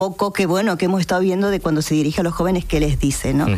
poco que bueno que hemos estado viendo de cuando se dirige a los jóvenes, qué les dice, ¿no?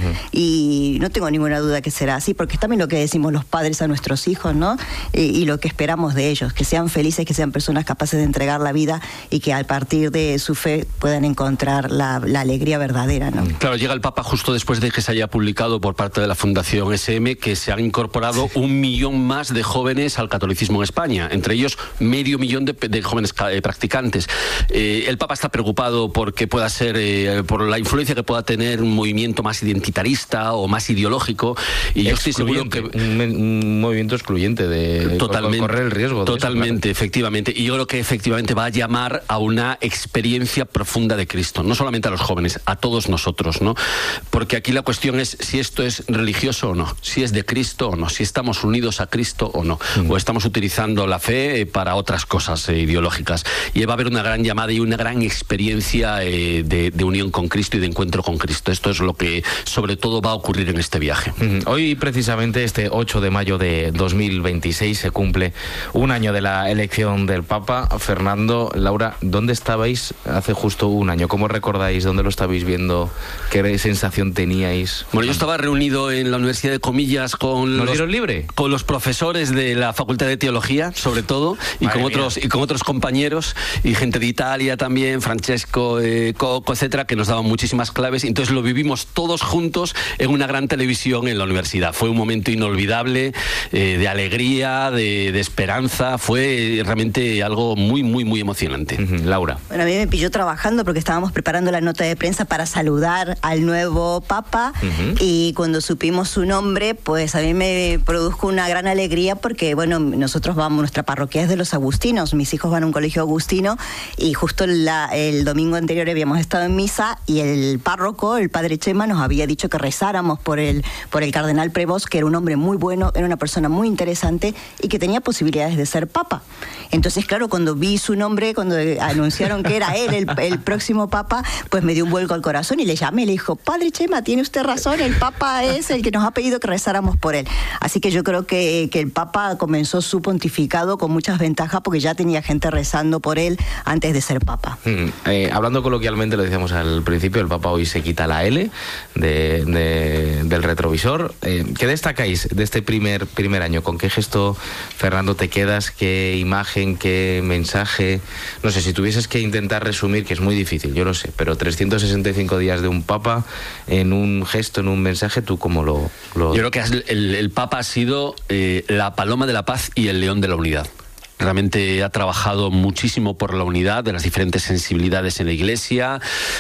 Y no tengo ninguna duda que será así, porque es también lo que decimos los padres a nuestros hijos, ¿no? Y lo que esperamos de ellos, que sean felices, que sean personas capaces de entregar la vida y que a partir de su fe puedan encontrar la alegría verdadera, ¿no? Claro, llega el Papa justo después de que se haya publicado por parte de la Fundación SM que se han incorporado 1 millón más de jóvenes al catolicismo en España, entre ellos 500 mil de jóvenes practicantes. El Papa está preocupado porque pueda ser, por la influencia que pueda tener un movimiento más identitarista o más ideológico, y yo estoy seguro que un movimiento excluyente de correr el riesgo. Totalmente, efectivamente. Y yo creo que efectivamente va a llamar a una experiencia profunda de Cristo, no solamente a los jóvenes, a todos nosotros, ¿no? Porque aquí la cuestión es si esto es religioso o no, si es de Cristo o no, si estamos unidos a Cristo o no, o estamos utilizando la fe para otras cosas ideológicas. Y va a haber una gran llamada y una gran experiencia de unión con Cristo y de encuentro con Cristo. Esto es lo que sobre todo va a ocurrir en este viaje. Hoy precisamente, este 8 de mayo de 2026, se cumple un año de la elección del Papa. Fernando, Laura, ¿dónde estabais hace justo un año? ¿Cómo recordáis? ¿Dónde lo estabais viendo? ¿Qué sensación teníais? Bueno, yo estaba reunido en la Universidad de Comillas con ¿Nos dieron libre? Con los profesores de la Facultad de Teología, sobre todo, y con otros compañeros y gente de Italia también, Francesco Coco, etcétera, que nos daban muchísimas claves. Entonces lo vivimos todos juntos en una gran televisión en la universidad. Fue un momento inolvidable, de alegría, de esperanza. Fue realmente algo muy, muy, muy emocionante. Laura. Bueno, a mí me pilló trabajando porque estábamos preparando la nota de prensa para saludar al nuevo Papa, y cuando supimos su nombre, pues a mí me produjo una gran alegría porque, bueno, nosotros nuestra parroquia es de los agustinos, mis hijos van a un colegio agustino, y justo el domingo anterior habíamos estado en misa y el párroco, el padre Chema, nos había dicho que rezáramos por el cardenal Prevost, que era un hombre muy bueno, era una persona muy interesante y que tenía posibilidades de ser Papa. Entonces, claro, cuando vi su nombre, cuando anunciaron que era él el próximo Papa, pues me dio un vuelco al corazón y le llamé y le dijo: Padre Chema, tiene usted razón, el Papa es el que nos ha pedido que rezáramos por él. Así que yo creo que el Papa comenzó su pontificado con muchas ventajas porque ya tenía gente rezando por él antes de ser Papa. Hablando coloquialmente, lo decíamos al principio, el Papa hoy se quita la L del retrovisor. ¿Qué destacáis de este primer año? ¿Con qué gesto, Fernando, te quedas? ¿Qué imagen, qué mensaje? No sé, si tuvieses que intentar resumir, que es muy difícil, yo lo sé, pero 365 días de un Papa en un gesto, en un mensaje, ¿tú cómo lo...? Yo creo que el Papa ha sido la paloma de la paz y el león de la unidad. Realmente ha trabajado muchísimo por la unidad de las diferentes sensibilidades en la Iglesia,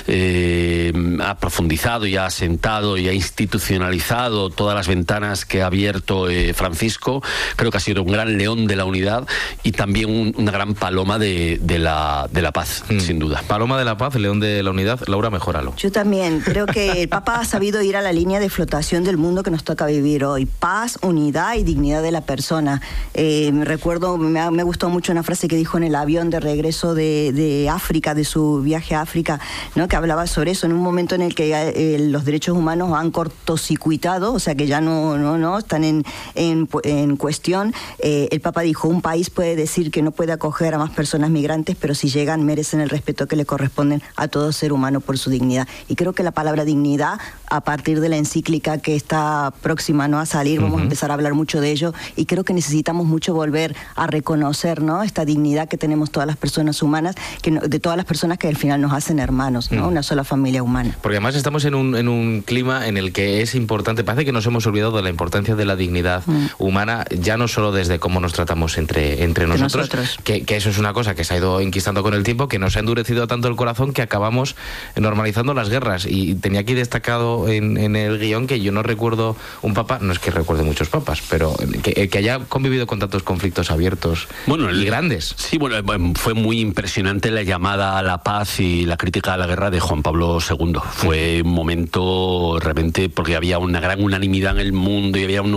ha profundizado y ha asentado y ha institucionalizado todas las ventanas que ha abierto Francisco. Creo que ha sido un gran león de la unidad y también una gran paloma de la paz, sin duda. Paloma de la paz, león de la unidad. Laura, mejóralo. Yo también creo que el Papa ha sabido ir a la línea de flotación del mundo que nos toca vivir hoy. Paz, unidad y dignidad de la persona. Recuerdo, me gustó mucho una frase que dijo en el avión de regreso de África, de su viaje a África, ¿no? Que hablaba sobre eso, en un momento en el que los derechos humanos han cortocircuitado, o sea que ya no están en cuestión. El Papa dijo: un país puede decir que no puede acoger a más personas migrantes, pero si llegan merecen el respeto que le corresponden a todo ser humano por su dignidad. Y creo que la palabra dignidad, a partir de la encíclica que está próxima, ¿no?, a salir, vamos a empezar a hablar mucho de ello, y creo que necesitamos mucho volver a reconocer, ¿no?, esta dignidad que tenemos todas las personas humanas, de todas las personas que al final nos hacen hermanos, ¿no? Una sola familia humana. Porque además estamos en un clima en el que es importante, parece que nos hemos olvidado de la importancia de la dignidad humana, ya no solo desde cómo nos tratamos entre nosotros. Que eso es una cosa que se ha ido enquistando con el tiempo, que nos ha endurecido tanto el corazón que acabamos normalizando las guerras. Y tenía aquí destacado en el guión que yo no recuerdo un papa, no es que recuerde muchos papas, pero que haya convivido con tantos conflictos abiertos y grandes. Sí, bueno, fue muy impresionante la llamada a la paz y la crítica a la guerra de Juan Pablo II. Fue un momento realmente, porque había una gran unanimidad en el mundo y había un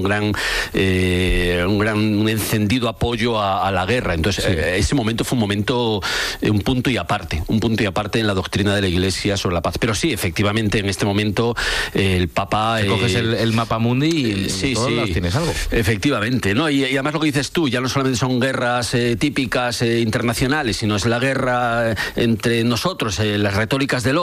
encendido apoyo a la guerra. Entonces, ese momento fue un punto y aparte en la doctrina de la Iglesia sobre la paz. Pero sí, efectivamente, en este momento el Papa... coges el mapa mundi y todas tienes algo. Efectivamente, ¿no? Y además lo que dices tú, ya no solamente son guerras típicas internacionales, sino es la guerra entre nosotros, las retóricas del